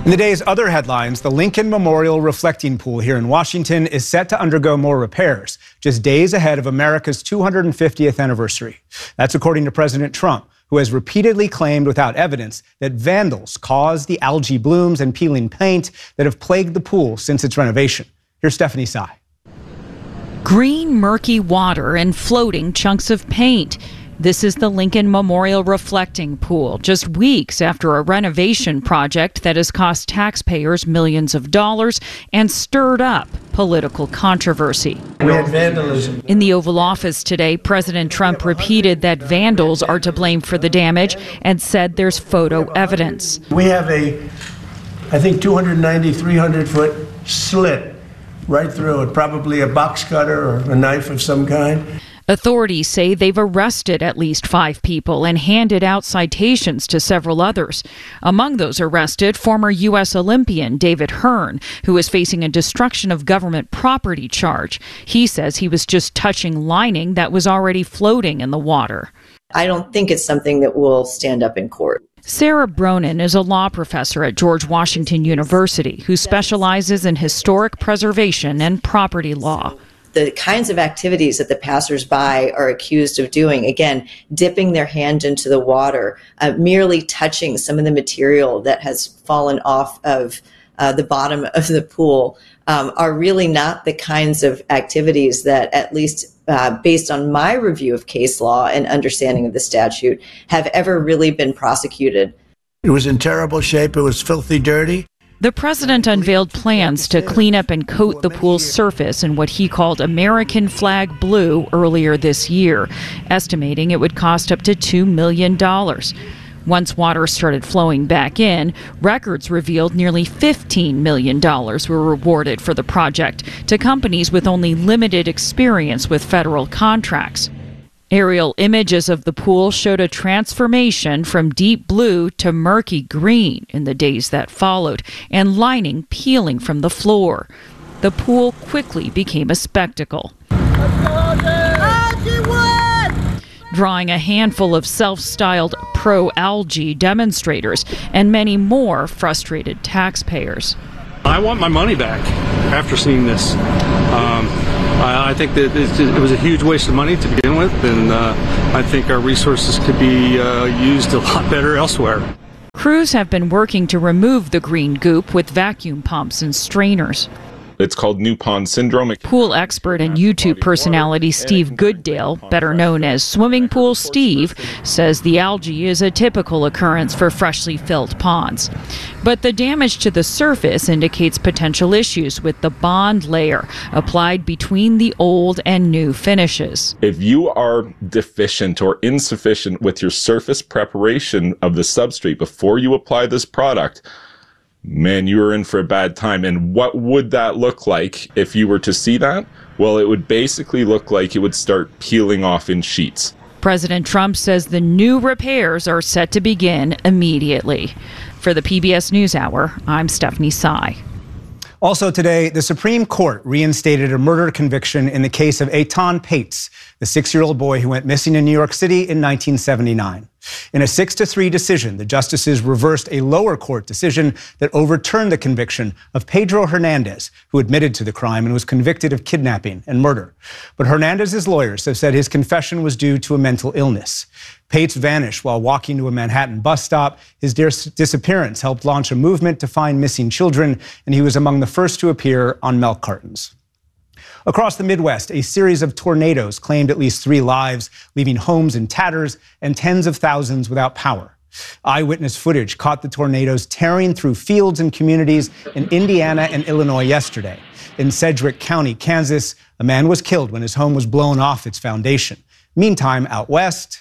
In the day's other headlines, the Lincoln Memorial Reflecting Pool here in Washington is set to undergo more repairs, just days ahead of America's 250th anniversary. That's according to President Trump, who has repeatedly claimed without evidence that vandals caused the algae blooms and peeling paint that have plagued the pool since its renovation. Here's Stephanie Sy. Green, murky water and floating chunks of paint. This is the Lincoln Memorial Reflecting Pool, just weeks after a renovation project that has cost taxpayers millions of dollars and stirred up political controversy. We had vandalism. In the Oval Office today, President Trump repeated that vandals are to blame for the damage and said there's photo evidence. We have I think 290, 300-foot slit right through it, probably a box cutter or a knife of some kind. Authorities say they've arrested at least 5 people and handed out citations to several others. Among those arrested, former U.S. Olympian David Hearn, who is facing a destruction of government property charge. He says he was just touching lining that was already floating in the water. I don't think it's something that will stand up in court. Sarah Bronin is a law professor at George Washington University who specializes in historic preservation and property law. The kinds of activities that the passersby are accused of doing, again, dipping their hand into the water, merely touching some of the material that has fallen off of the bottom of the pool, are really not the kinds of activities that, at least based on my review of case law and understanding of the statute, have ever really been prosecuted. It was in terrible shape. It was filthy dirty. The president unveiled plans to clean up and coat the pool's surface in what he called American flag blue earlier this year, estimating it would cost up to $2 million. Once water started flowing back in, records revealed nearly $15 million were rewarded for the project to companies with only limited experience with federal contracts. Aerial images of the pool showed a transformation from deep blue to murky green in the days that followed, and lining peeling from the floor. The pool quickly became a spectacle, drawing a handful of self-styled pro-algae demonstrators and many more frustrated taxpayers. I want my money back after seeing this. I think that it was a huge waste of money to begin with, and I think our resources could be used a lot better elsewhere. Crews have been working to remove the green goop with vacuum pumps and strainers. It's called New Pond Syndrome. Pool expert and YouTube personality Steve Gooddale, better known as Swimming Pool Steve, says the algae is a typical occurrence for freshly filled ponds. But the damage to the surface indicates potential issues with the bond layer applied between the old and new finishes. If you are deficient or insufficient with your surface preparation of the substrate before you apply this product, man, you were in for a bad time. And what would that look like if you were to see that? Well, it would basically look like it would start peeling off in sheets. President Trump says the new repairs are set to begin immediately. For the PBS NewsHour, I'm Stephanie Sy. Also today, the Supreme Court reinstated a murder conviction in the case of Eitan Pates, the 6-year-old boy who went missing in New York City in 1979. In a 6-3 decision, the justices reversed a lower court decision that overturned the conviction of Pedro Hernandez, who admitted to the crime and was convicted of kidnapping and murder. But Hernandez's lawyers have said his confession was due to a mental illness. Pates vanished while walking to a Manhattan bus stop. His disappearance helped launch a movement to find missing children, and he was among the first to appear on milk cartons. Across the Midwest, a series of tornadoes claimed at least 3 lives, leaving homes in tatters and tens of thousands without power. Eyewitness footage caught the tornadoes tearing through fields and communities in Indiana and Illinois yesterday. In Sedgwick County, Kansas, a man was killed when his home was blown off its foundation. Meantime, out west,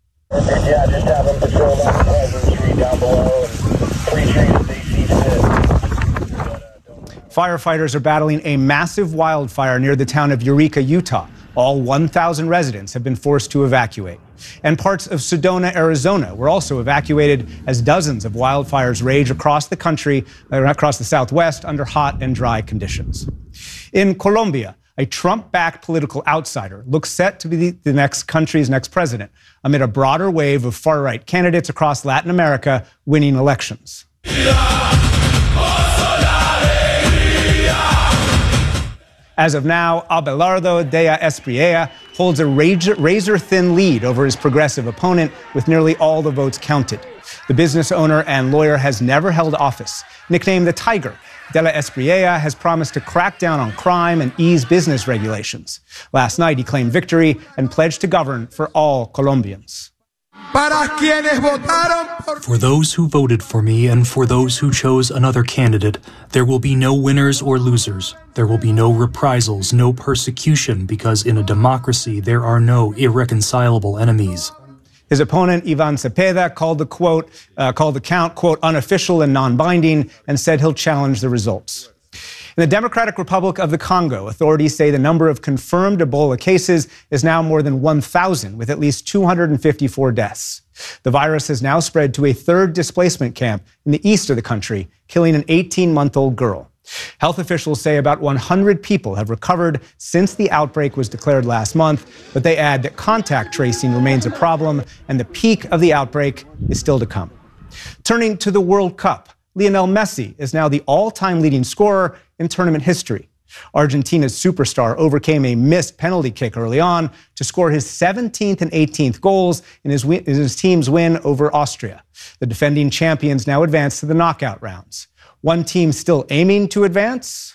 yeah, just have them patrol that Pleasant Street down below and 3 trees as they see fit. Firefighters are battling a massive wildfire near the town of Eureka, Utah. All 1,000 residents have been forced to evacuate. And parts of Sedona, Arizona were also evacuated as dozens of wildfires rage across the country, across the Southwest, under hot and dry conditions. In Colombia, a Trump-backed political outsider looks set to be the country's next president, amid a broader wave of far-right candidates across Latin America winning elections. As of now, Abelardo Dea Espriella holds a razor-thin lead over his progressive opponent with nearly all the votes counted. The business owner and lawyer has never held office. Nicknamed the Tiger, De La Espriella has promised to crack down on crime and ease business regulations. Last night, he claimed victory and pledged to govern for all Colombians. For those who voted for me and for those who chose another candidate, there will be no winners or losers. There will be no reprisals, no persecution, because in a democracy there are no irreconcilable enemies. His opponent, Ivan Cepeda, called the count, quote, unofficial and non-binding, and said he'll challenge the results. In the Democratic Republic of the Congo, authorities say the number of confirmed Ebola cases is now more than 1,000, with at least 254 deaths. The virus has now spread to a third displacement camp in the east of the country, killing an 18-month-old girl. Health officials say about 100 people have recovered since the outbreak was declared last month, but they add that contact tracing remains a problem and the peak of the outbreak is still to come. Turning to the World Cup, Lionel Messi is now the all-time leading scorer in tournament history. Argentina's superstar overcame a missed penalty kick early on to score his 17th and 18th goals in his team's win over Austria. The defending champions now advance to the knockout rounds. One team still aiming to advance.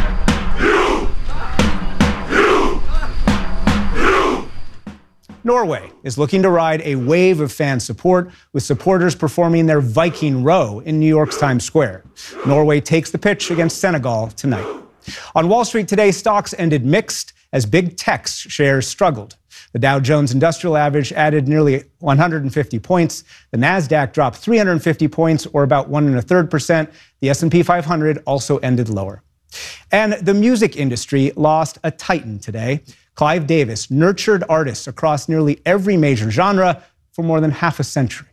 Norway is looking to ride a wave of fan support, with supporters performing their Viking row in New York's Times Square. Norway takes the pitch against Senegal tonight. On Wall Street today, stocks ended mixed as big tech shares struggled. The Dow Jones Industrial Average added nearly 150 points. The Nasdaq dropped 350 points, or about 1.33%. The S&P 500 also ended lower. And the music industry lost a titan today. Clive Davis nurtured artists across nearly every major genre for more than half a century.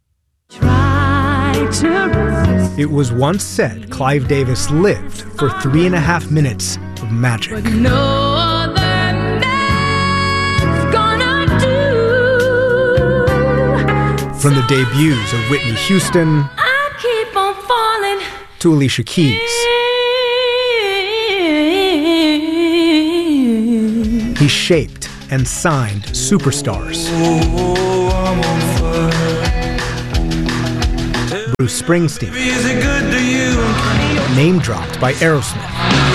It was once said Clive Davis lived for 3.5 minutes of magic. From the debuts of Whitney Houston to Alicia Keys, he shaped and signed superstars. Bruce Springsteen, name-dropped by Aerosmith.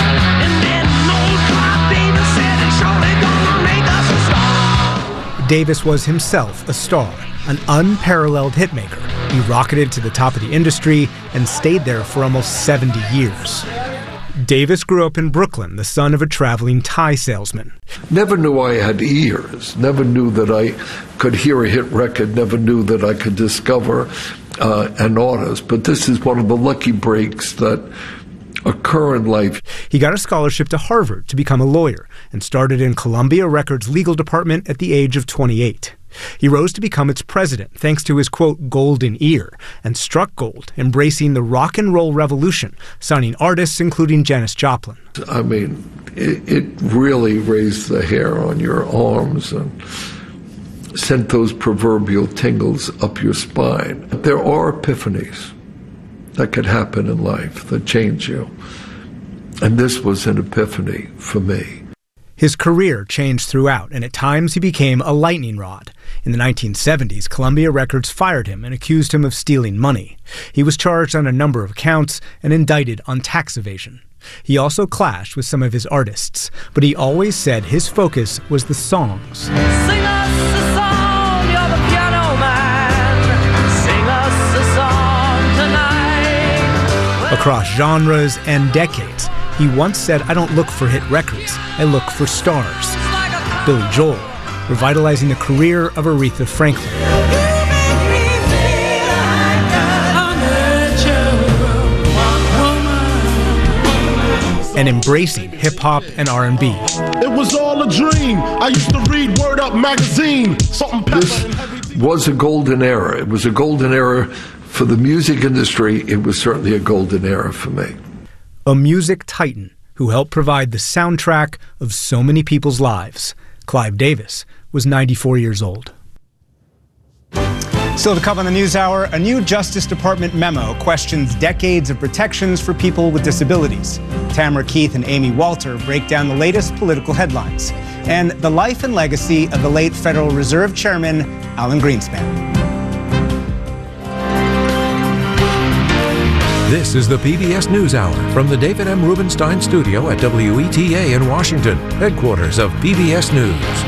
Davis was himself a star, an unparalleled hitmaker. He rocketed to the top of the industry and stayed there for almost 70 years. Davis grew up in Brooklyn, the son of a traveling tie salesman. Never knew I had ears, never knew that I could hear a hit record, never knew that I could discover an artist. But this is one of the lucky breaks that occur in life. He got a scholarship to Harvard to become a lawyer and started in Columbia Records' legal department at the age of 28. He rose to become its president thanks to his, quote, golden ear, and struck gold, embracing the rock and roll revolution, signing artists including Janis Joplin. I mean, it really raised the hair on your arms and sent those proverbial tingles up your spine. There are epiphanies that could happen in life that change you. And this was an epiphany for me. His career changed throughout, and at times he became a lightning rod. In the 1970s, Columbia Records fired him and accused him of stealing money. He was charged on a number of counts and indicted on tax evasion. He also clashed with some of his artists, but he always said his focus was the songs. Sing us a song, you're the piano man. Sing us a song tonight. Across genres and decades, he once said, "I don't look for hit records, I look for stars." Billy Joel, revitalizing the career of Aretha Franklin. And embracing hip-hop and R&B. It was all a dream. I used to read Word Up magazine. This was a golden era. It was a golden era for the music industry. It was certainly a golden era for me. A music titan who helped provide the soundtrack of so many people's lives. Clive Davis was 94 years old. Still to come on the NewsHour, a new Justice Department memo questions decades of protections for people with disabilities. Tamara Keith and Amy Walter break down the latest political headlines and the life and legacy of the late Federal Reserve Chairman, Alan Greenspan. This is the PBS NewsHour from the David M. Rubenstein studio at WETA in Washington, headquarters of PBS News.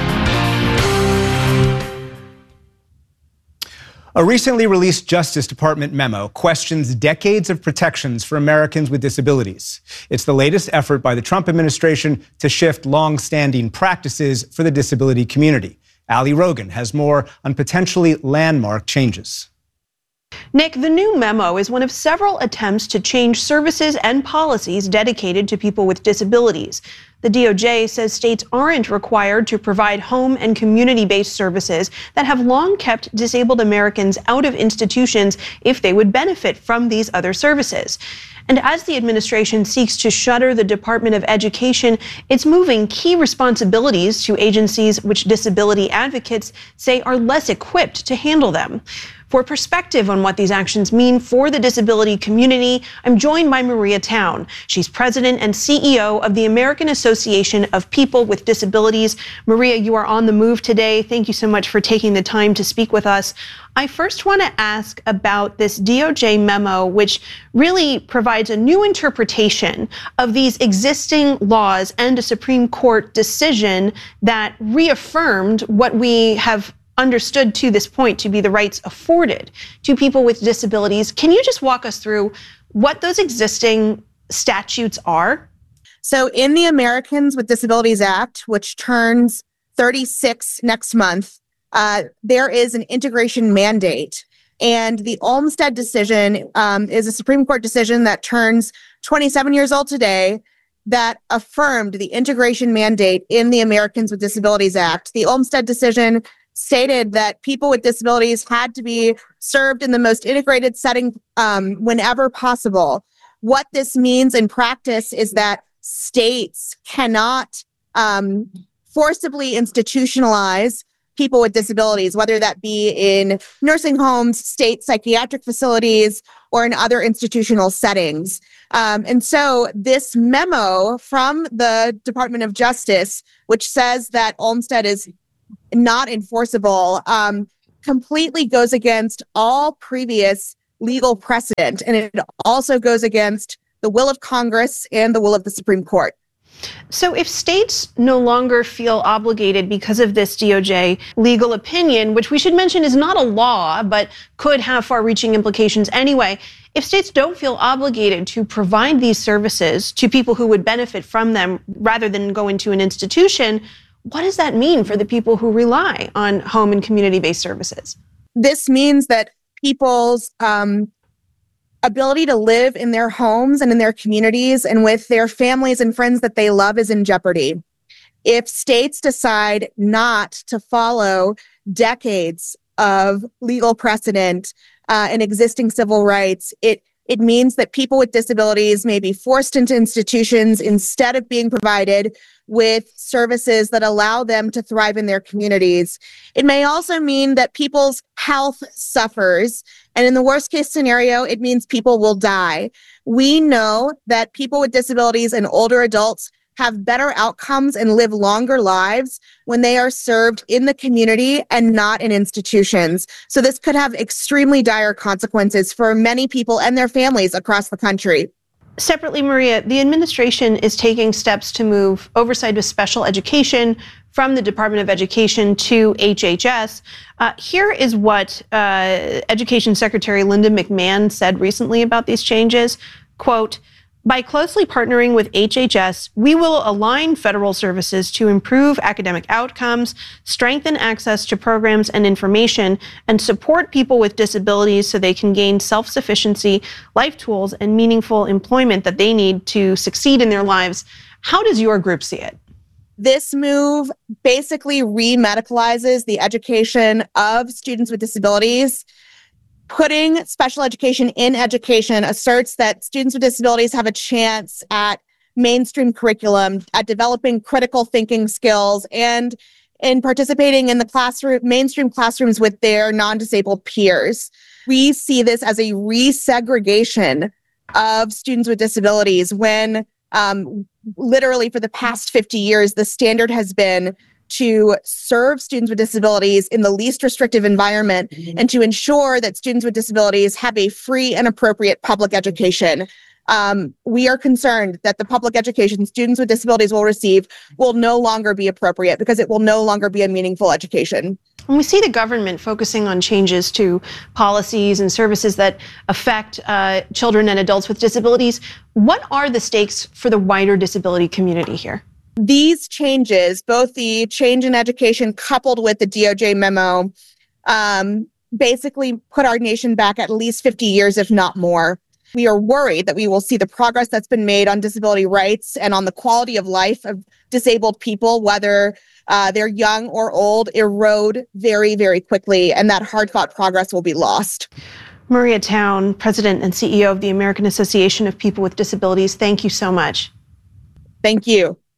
A recently released Justice Department memo questions decades of protections for Americans with disabilities. It's the latest effort by the Trump administration to shift long-standing practices for the disability community. Ali Rogan has more on potentially landmark changes. Nick, the new memo is one of several attempts to change services and policies dedicated to people with disabilities. The DOJ says states aren't required to provide home and community-based services that have long kept disabled Americans out of institutions if they would benefit from these other services. And as the administration seeks to shutter the Department of Education, it's moving key responsibilities to agencies which disability advocates say are less equipped to handle them. For perspective on what these actions mean for the disability community, I'm joined by Maria Town. She's president and CEO of the American Association of People with Disabilities. Maria, you are on the move today. Thank you so much for taking the time to speak with us. I first want to ask about this DOJ memo, which really provides a new interpretation of these existing laws and a Supreme Court decision that reaffirmed what we have understood to this point to be the rights afforded to people with disabilities. Can you just walk us through what those existing statutes are? So in the Americans with Disabilities Act, which turns 36 next month, there is an integration mandate. And the Olmstead decision is a Supreme Court decision that turns 27 years old today that affirmed the integration mandate in the Americans with Disabilities Act. The Olmstead decision stated that people with disabilities had to be served in the most integrated setting whenever possible. What this means in practice is that states cannot forcibly institutionalize people with disabilities, whether that be in nursing homes, state psychiatric facilities, or in other institutional settings. And so this memo from the Department of Justice, which says that Olmstead is not enforceable, completely goes against all previous legal precedent. And it also goes against the will of Congress and the will of the Supreme Court. So if states no longer feel obligated because of this DOJ legal opinion, which we should mention is not a law, but could have far-reaching implications anyway, if states don't feel obligated to provide these services to people who would benefit from them rather than go into an institution, what does that mean for the people who rely on home and community-based services? This means that people's ability to live in their homes and in their communities and with their families and friends that they love is in jeopardy. If states decide not to follow decades of legal precedent and existing civil rights, it means that people with disabilities may be forced into institutions instead of being provided with services that allow them to thrive in their communities. It may also mean that people's health suffers, and in the worst case scenario, it means people will die. We know that people with disabilities and older adults have better outcomes and live longer lives when they are served in the community and not in institutions. So this could have extremely dire consequences for many people and their families across the country. Separately, Maria, the administration is taking steps to move oversight of special education from the Department of Education to HHS. Here is what Education Secretary Linda McMahon said recently about these changes. Quote, "By closely partnering with HHS, we will align federal services to improve academic outcomes, strengthen access to programs and information, and support people with disabilities so they can gain self-sufficiency, life tools, and meaningful employment that they need to succeed in their lives." How does your group see it? This move basically re-medicalizes the education of students with disabilities. Putting special education in education asserts that students with disabilities have a chance at mainstream curriculum, at developing critical thinking skills, and in participating in the mainstream classrooms with their non-disabled peers. We see this as a resegregation of students with disabilities when literally for the past 50 years, the standard has been to serve students with disabilities in the least restrictive environment and to ensure that students with disabilities have a free and appropriate public education. We are concerned that the public education students with disabilities will receive will no longer be appropriate because it will no longer be a meaningful education. When we see the government focusing on changes to policies and services that affect children and adults with disabilities, what are the stakes for the wider disability community here? These changes, both the change in education coupled with the DOJ memo, basically put our nation back at least 50 years, if not more. We are worried that we will see the progress that's been made on disability rights and on the quality of life of disabled people, whether they're young or old, erode very, very quickly, and that hard-fought progress will be lost. Maria Town, President and CEO of the American Association of People with Disabilities, thank you so much. Thank you.